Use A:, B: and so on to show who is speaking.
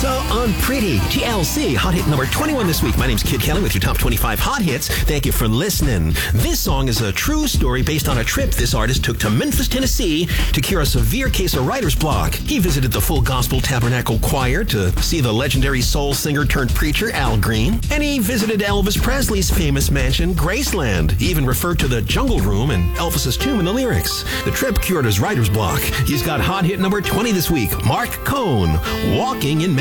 A: So Unpretty, TLC, hot hit number 21 this week. My name's Kid Kelly with your top 25 hot hits. Thank you for listening. This song is a true story based on a trip this artist took to Memphis, Tennessee to cure a severe case of writer's block. He visited the Full Gospel Tabernacle Choir to see the legendary soul singer turned preacher Al Green. And he visited Elvis Presley's famous mansion, Graceland. He even referred to the Jungle Room and Elvis's tomb in the lyrics. The trip cured his writer's block. He's got hot hit number 20 this week. Mark Cohn, Walking in